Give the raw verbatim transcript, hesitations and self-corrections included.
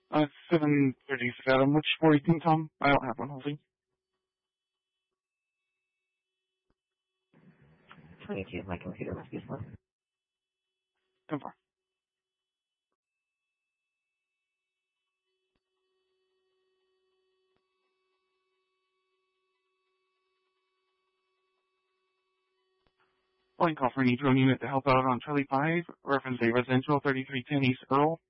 Uh, seven thirty-seven. Which fourteen, Tom? I don't have one holding. twenty-two, my computer must be slow. Confirm. Calling call for any drone unit to help out on Charlie five, reference a residential thirty-three ten East Earl.